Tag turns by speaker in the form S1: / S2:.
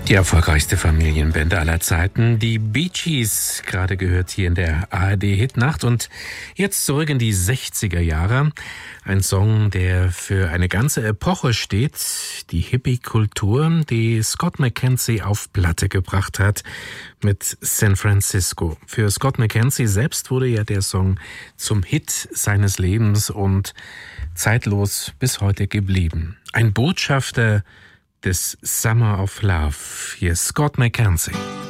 S1: Die erfolgreichste Familienband aller Zeiten, die Bee Gees, gerade gehört hier in der ARD-Hitnacht. Und jetzt zurück in die 60er Jahre. Ein Song, der für eine ganze Epoche steht, die Hippie-Kultur, die Scott McKenzie auf Platte gebracht hat mit San Francisco. Für Scott McKenzie selbst wurde ja der Song zum Hit seines Lebens und zeitlos bis heute geblieben. Ein Botschafter des Summer of Love. Hier ist Scott McKenzie.